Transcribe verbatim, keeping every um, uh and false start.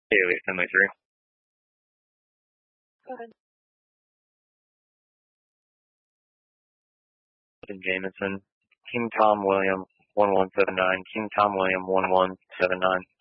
Haley, Assembly three. Go ahead. Jameson, King Tom William, one one seven nine, King Tom William, one one seven nine.